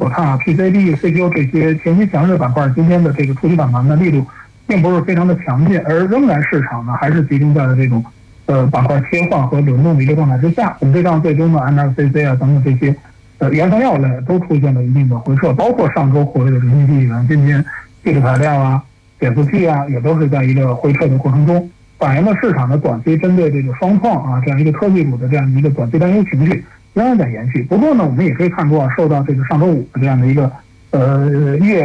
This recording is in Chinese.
所看啊 ，PCB、CPU 这些前期强势板块今天的这个出击反弹的力度并不是非常的强劲，而仍然市场呢还是集中在了这种板块切换和轮动的一个状态之下。我们可以看最终的 MLCC 啊等等这些原材料类都出现了一定的回撤，包括上周活跃的这些晶圆、今天技术材料啊、显示器啊，也都是在一个回撤的过程中，反映了市场的短期针对这个双创啊这样一个科技股的这样一个短期担忧情绪仍然在延续。不过呢，我们也可以看出啊，受到这个上周五的这样的一个月